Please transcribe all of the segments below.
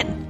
win.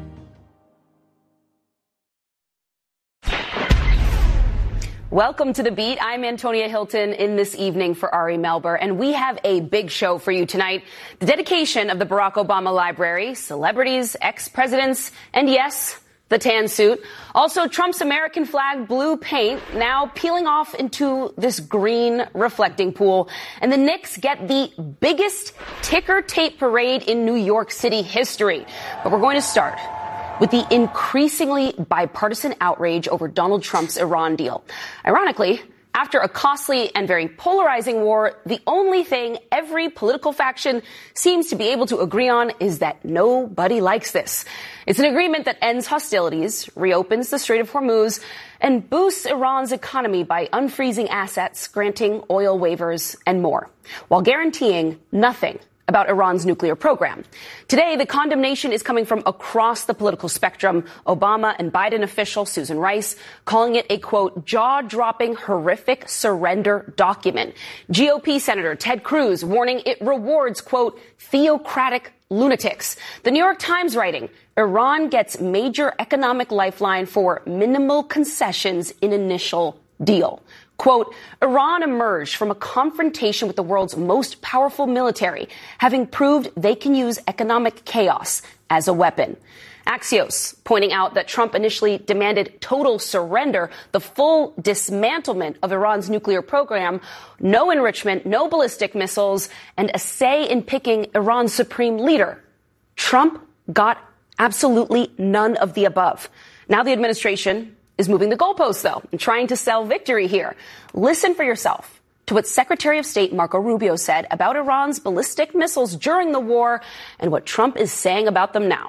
Welcome to The Beat. I'm Antonia Hilton in this evening for Ari Melber, and we have a big show for you tonight. The dedication of the Barack Obama Library, celebrities, ex-presidents, and yes, the tan suit. Also, Trump's American flag blue paint now peeling off into this green reflecting pool. And the Knicks get the biggest ticker tape parade in New York City history. But we're going to start with the increasingly bipartisan outrage over Donald Trump's Iran deal. Ironically, after a costly and very polarizing war, the only thing every political faction seems to be able to agree on is that nobody likes this. It's an agreement that ends hostilities, reopens the Strait of Hormuz, and boosts Iran's economy by unfreezing assets, granting oil waivers, and more, while guaranteeing nothing about Iran's nuclear program. Today, the condemnation is coming from across the political spectrum. Obama and Biden official Susan Rice calling it a, quote, jaw-dropping, horrific surrender document. GOP Senator Ted Cruz warning it rewards, quote, theocratic lunatics. The New York Times writing, Iran gets major economic lifeline for minimal concessions in initial deal. Quote, Iran emerged from a confrontation with the world's most powerful military, having proved they can use economic chaos as a weapon. Axios pointing out that Trump initially demanded total surrender, the full dismantlement of Iran's nuclear program, no enrichment, no ballistic missiles, and a say in picking Iran's supreme leader. Trump got absolutely none of the above. Now the administration is moving the goalposts, though, and trying to sell victory here. Listen for yourself to what Secretary of State Marco Rubio said about Iran's ballistic missiles during the war and what Trump is saying about them now.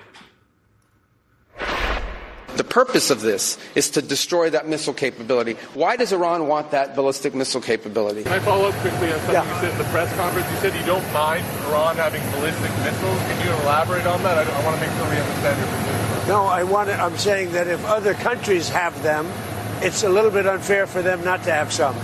The purpose of this is to destroy that missile capability. Why does Iran want that ballistic missile capability? Can I follow up quickly on something you said in the press conference? You said you don't mind Iran having ballistic missiles. Can you elaborate on that? I want to make sure we understand your position. No, I'm saying that if other countries have them, it's a little bit unfair for them not to have some.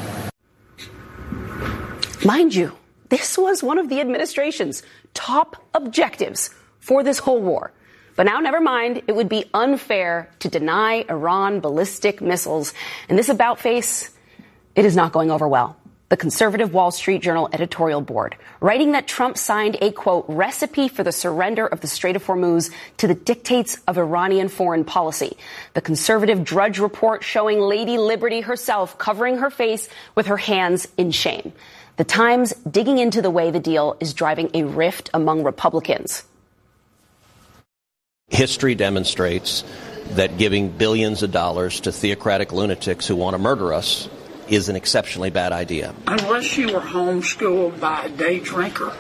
Mind you, this was one of the administration's top objectives for this whole war. But now, never mind, it would be unfair to deny Iran ballistic missiles. And this about-face, it is not going over well. The conservative Wall Street Journal editorial board, writing that Trump signed a, quote, recipe for the surrender of the Strait of Hormuz to the dictates of Iranian foreign policy. The conservative Drudge Report showing Lady Liberty herself covering her face with her hands in shame. The Times digging into the way the deal is driving a rift among Republicans. History demonstrates that giving billions of dollars to theocratic lunatics who want to murder us is an exceptionally bad idea. Unless you were homeschooled by a day drinker,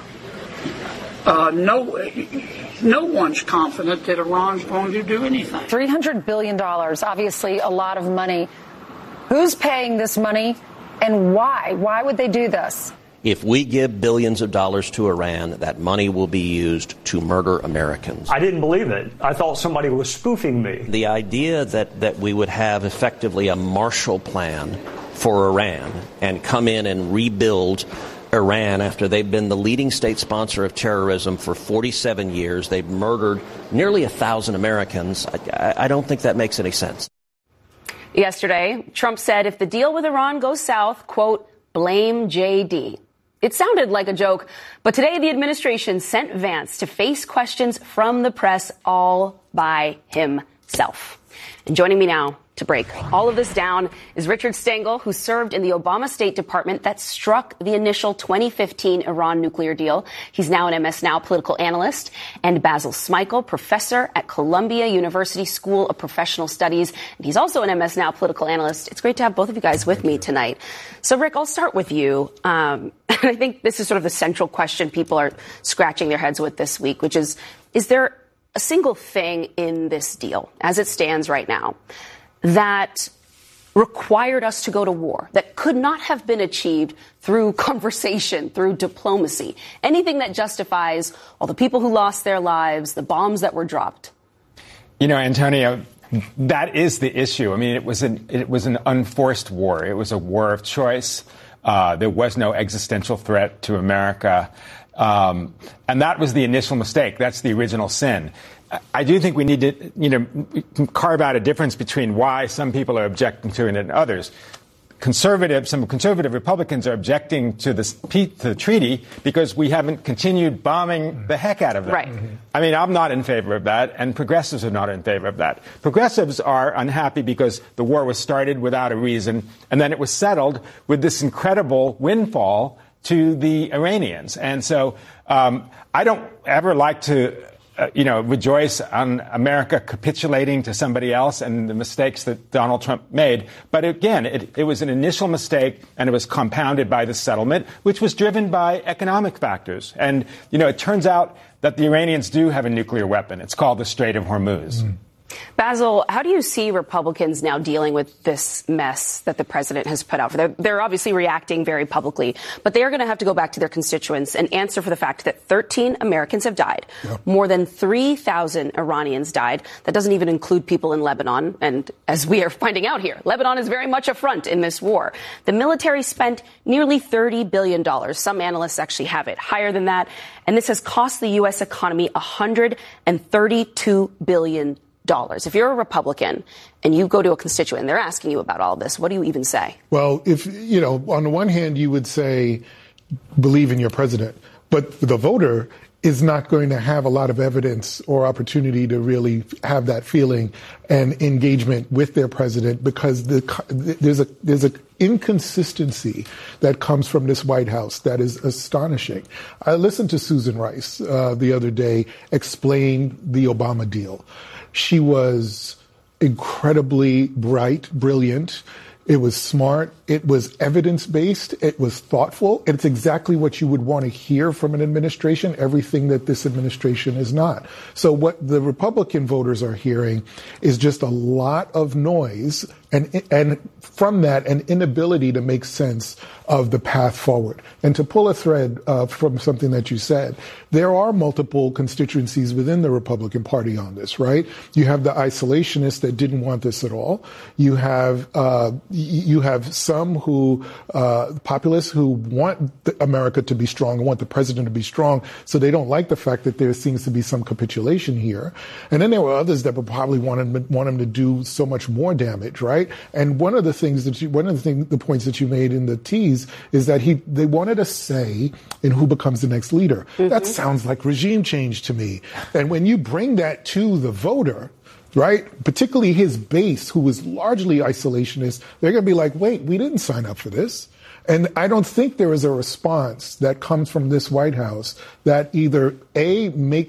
no one's confident that Iran's going to do anything. $300 billion, obviously a lot of money. Who's paying this money and why? Why would they do this? If we give billions of dollars to Iran, that money will be used to murder Americans. I didn't believe it. I thought somebody was spoofing me. The idea that we would have effectively a Marshall Plan for Iran and come in and rebuild Iran after they've been the leading state sponsor of terrorism for 47 years. They've murdered nearly 1,000 Americans. I don't think that makes any sense. Yesterday, Trump said if the deal with Iran goes south, quote, blame JD. It sounded like a joke, but today the administration sent Vance to face questions from the press all by himself. And joining me now to break all of this down is Richard Stengel, who served in the Obama State Department that struck the initial 2015 Iran nuclear deal. He's now an MS Now political analyst, and Basil Smikle, professor at Columbia University School of Professional Studies. And he's also an MS Now political analyst. It's great to have both of you guys with me tonight. So, Rick, I'll start with you. And I think this is sort of the central question people are scratching their heads with this week, which is there a single thing in this deal, as it stands right now, that required us to go to war, that could not have been achieved through conversation, through diplomacy, anything that justifies all the people who lost their lives, the bombs that were dropped? You know, Antonio, that is the issue. I mean, it was an unforced war. It was a war of choice. There was no existential threat to America. And that was the initial mistake. That's the original sin. I do think we need to, carve out a difference between why some people are objecting to it and others. Some conservative Republicans are objecting to the treaty because we haven't continued bombing the heck out of them. Right. I mean, I'm not in favor of that, and progressives are not in favor of that. Progressives are unhappy because the war was started without a reason, and then it was settled with this incredible windfall to the Iranians. And so I don't ever like to rejoice on America capitulating to somebody else and the mistakes that Donald Trump made. But again, it was an initial mistake, and it was compounded by the settlement, which was driven by economic factors. And, it turns out that the Iranians do have a nuclear weapon. It's called the Strait of Hormuz. Basil, how do you see Republicans now dealing with this mess that the president has put out? They're obviously reacting very publicly, but they are going to have to go back to their constituents and answer for the fact that 13 Americans have died. Yep. More than 3,000 Iranians died. That doesn't even include people in Lebanon. And as we are finding out here, Lebanon is very much a front in this war. The military spent nearly $30 billion. Some analysts actually have it higher than that. And this has cost the U.S. economy $132 billion. If you're a Republican and you go to a constituent and they're asking you about all this, what do you even say? Well, if, on the one hand, you would say, believe in your president, but the voter is not going to have a lot of evidence or opportunity to really have that feeling and engagement with their president, because there's a inconsistency that comes from this White House that is astonishing. I listened to Susan Rice the other day explain the Obama deal. She was incredibly bright, brilliant. It was smart. It was evidence-based. It was thoughtful. It's exactly what you would want to hear from an administration, everything that this administration is not. So what the Republican voters are hearing is just a lot of noise, and from that, an inability to make sense of the path forward. And to pull a thread from something that you said, there are multiple constituencies within the Republican Party on this, right? You have the isolationists that didn't want this at all. You have some populists who want America to be strong and want the president to be strong, so they don't like the fact that there seems to be some capitulation here. And then there were others that would probably want him to do so much more damage, right? And one of the points that you made in the tease is that they wanted a say in who becomes the next leader. Mm-hmm. That sounds like regime change to me. And when you bring that to the voter, right, particularly his base, who was largely isolationist, they're going to be like, wait, we didn't sign up for this. And I don't think there is a response that comes from this White House that either A,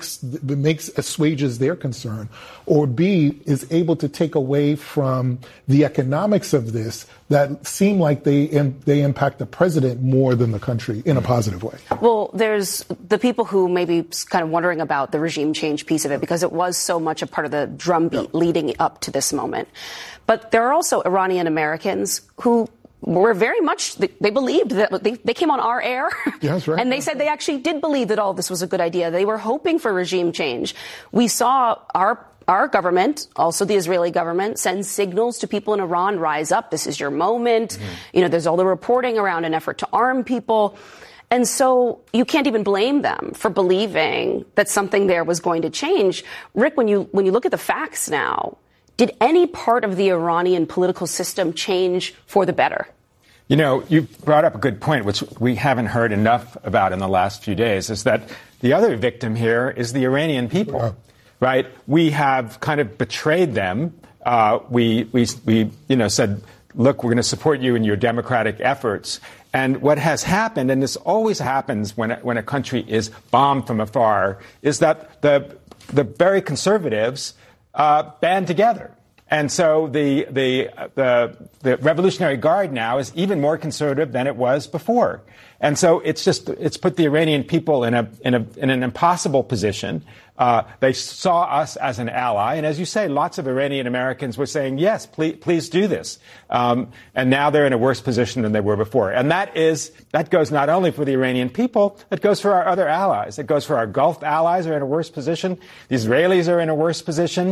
assuages their concern, or B, is able to take away from the economics of this that seem like they impact the president more than the country in a positive way. Well, there's the people who may be kind of wondering about the regime change piece of it, because it was so much a part of the drumbeat leading up to this moment. But there are also Iranian Americans who were very much, they believed that they came on our air. Yeah, that's right. And they said they actually did believe that all of this was a good idea. They were hoping for regime change. We saw our government, also the Israeli government, send signals to people in Iran, rise up. This is your moment. Mm-hmm. There's all the reporting around an effort to arm people. And so you can't even blame them for believing that something there was going to change. Rick, when you look at the facts now, did any part of the Iranian political system change for the better? You brought up a good point, which we haven't heard enough about in the last few days, is that the other victim here is the Iranian people, right? We have kind of betrayed them. We said, look, we're going to support you in your democratic efforts. And what has happened, and this always happens when a country is bombed from afar, is that the very conservatives band together. And so the Revolutionary Guard now is even more conservative than it was before. And so it's put the Iranian people in an impossible position. They saw us as an ally. And as you say, lots of Iranian Americans were saying, yes, please do this. And now they're in a worse position than they were before. And that goes not only for the Iranian people, it goes for our other allies. It goes for our Gulf allies are in a worse position. The Israelis are in a worse position.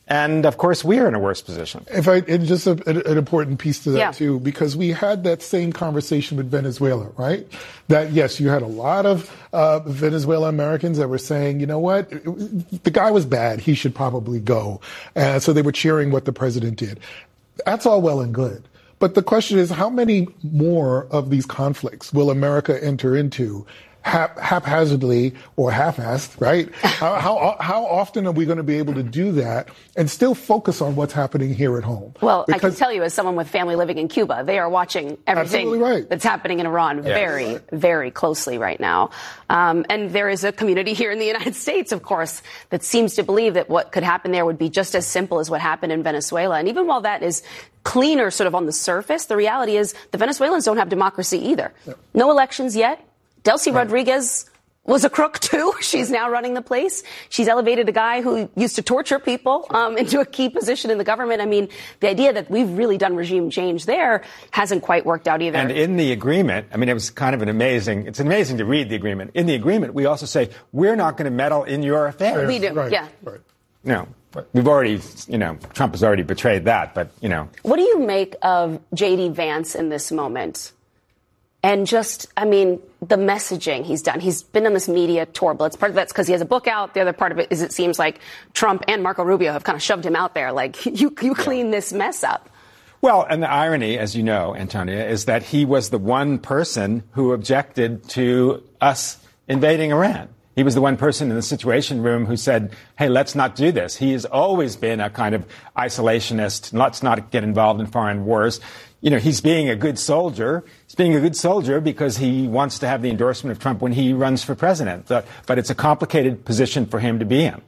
And, of course, we are in a worse position. And just an important piece to that, too, because we had that same conversation with Venezuela, right? That, yes, you had a lot of Venezuelan Americans that were saying, you know what, the guy was bad. He should probably go. So they were cheering what the president did. That's all well and good. But the question is, how many more of these conflicts will America enter into haphazardly or half-assed, right? How often are we going to be able to do that and still focus on what's happening here at home? Well, I can tell you, as someone with family living in Cuba, they are watching everything that's happening in Iran very, very closely right now. And there is a community here in the United States, of course, that seems to believe that what could happen there would be just as simple as what happened in Venezuela. And even while that is cleaner sort of on the surface, the reality is the Venezuelans don't have democracy either. No elections yet. Delcy Rodriguez was a crook, too. She's now running the place. She's elevated a guy who used to torture people into a key position in the government. I mean, the idea that we've really done regime change there hasn't quite worked out either. And in the agreement, I mean, it was kind of it's amazing to read the agreement. In the agreement, we also say, we're not going to meddle in your affairs. We do, Right. No. We've already, Trump has already betrayed that, but. What do you make of J.D. Vance in this moment? And just, the messaging he's done. He's been on this media tour blitz. Part of that's because he has a book out. The other part of it is it seems like Trump and Marco Rubio have kind of shoved him out there. Like, you clean this mess up. Well, and the irony, as you know, Antonia, is that he was the one person who objected to us invading Iran. He was the one person in the Situation Room who said, hey, let's not do this. He has always been a kind of isolationist. Let's not get involved in foreign wars. He's being a good soldier. He's being a good soldier because he wants to have the endorsement of Trump when he runs for president. But it's a complicated position for him to be in.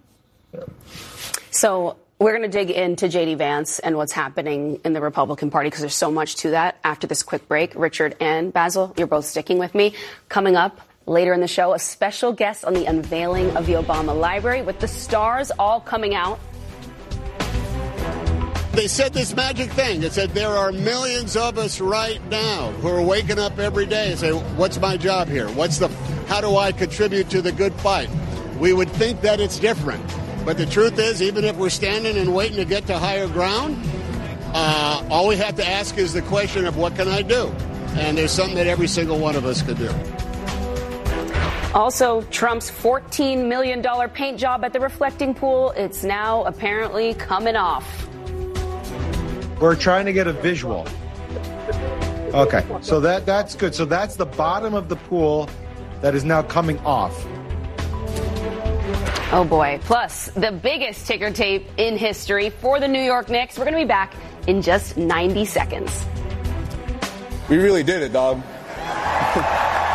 So we're going to dig into J.D. Vance and what's happening in the Republican Party because there's so much to that after this quick break. Richard and Basil, you're both sticking with me. Coming up later in the show, a special guest on the unveiling of the Obama Library with the stars all coming out. They said this magic thing. It said there are millions of us right now who are waking up every day and say, what's my job here? How do I contribute to the good fight? We would think that it's different. But the truth is, even if we're standing and waiting to get to higher ground, all we have to ask is the question of what can I do? And there's something that every single one of us could do. Also, Trump's $14 million paint job at the reflecting pool, it's now apparently coming off. We're trying to get a visual. Okay, so that's good. So that's the bottom of the pool that is now coming off. Oh, boy. Plus, the biggest ticker tape in history for the New York Knicks. We're going to be back in just 90 seconds. We really did it, dog.